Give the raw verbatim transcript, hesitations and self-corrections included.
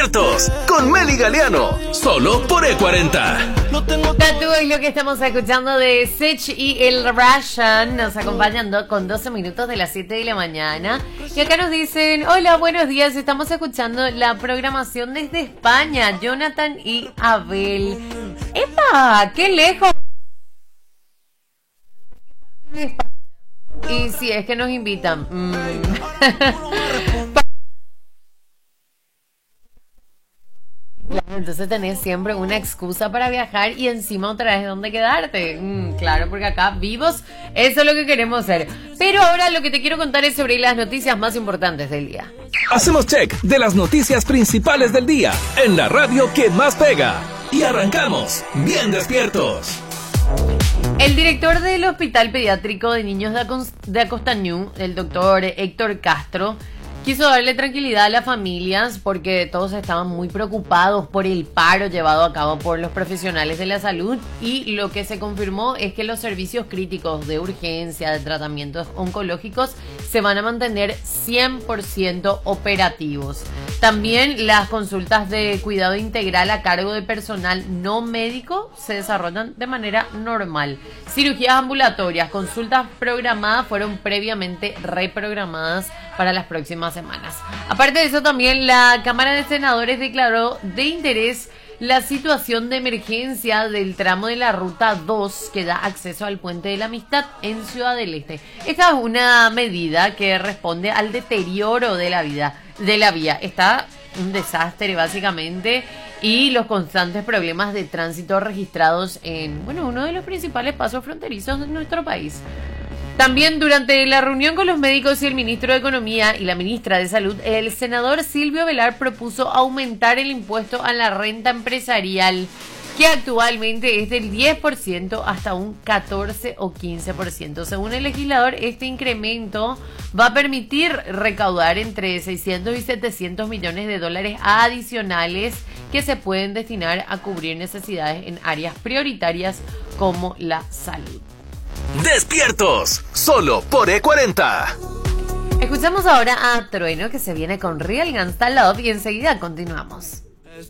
Despiertos con Meli Galeano, solo por E cuarenta. Tatu es lo que estamos escuchando de Sech y el Russian. Nos acompañan con doce minutos de las siete de la mañana. Y acá nos dicen: hola, buenos días, estamos escuchando la programación desde España, Jonathan y Abel. ¡Epa! ¡Qué lejos! Y si es que nos invitan. Mm. Claro, entonces tenés siempre una excusa para viajar y encima otra vez dónde quedarte. Mm, claro, porque acá vivos, eso es lo que queremos hacer. Pero ahora lo que te quiero contar es sobre las noticias más importantes del día. Hacemos check de las noticias principales del día en la radio que más pega. Y arrancamos bien despiertos. El director del Hospital Pediátrico de Niños de, Acos- de Acostañú, el doctor Héctor Castro, quiso darle tranquilidad a las familias porque todos estaban muy preocupados por el paro llevado a cabo por los profesionales de la salud, y lo que se confirmó es que los servicios críticos de urgencia, de tratamientos oncológicos, se van a mantener cien por ciento operativos. También las consultas de cuidado integral a cargo de personal no médico se desarrollan de manera normal. Cirugías ambulatorias, consultas programadas fueron previamente reprogramadas para las próximas semanas. Aparte de eso, también la Cámara de Senadores declaró de interés la situación de emergencia del tramo de la Ruta dos que da acceso al Puente de la Amistad en Ciudad del Este. Esta es una medida que responde al deterioro de la vida, de la vía. Está un desastre básicamente, y los constantes problemas de tránsito registrados en, bueno, uno de los principales pasos fronterizos de nuestro país. También durante la reunión con los médicos y el ministro de Economía y la ministra de Salud, el senador Silvio Velar propuso aumentar el impuesto a la renta empresarial, que actualmente es del diez por ciento hasta un catorce o quince por ciento. Según el legislador, este incremento va a permitir recaudar entre seiscientos y setecientos millones de dólares adicionales que se pueden destinar a cubrir necesidades en áreas prioritarias como la salud. Despiertos, solo por E cuarenta. Escuchamos ahora a Trueno, que se viene con Real Gangsta Love, y enseguida continuamos.